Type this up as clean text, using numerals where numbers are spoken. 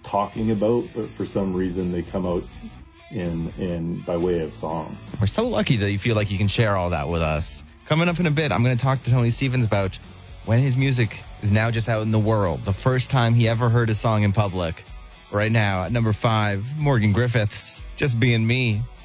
talking about, but for some reason they come out in by way of songs. We're so lucky that you feel like you can share all that with us. Coming up in a bit, I'm going to talk to Tony Stevens about when his music is now just out in the world. The first time he ever heard a song in public. Right now, at number 5, Morgan Griffiths, Just Being Me.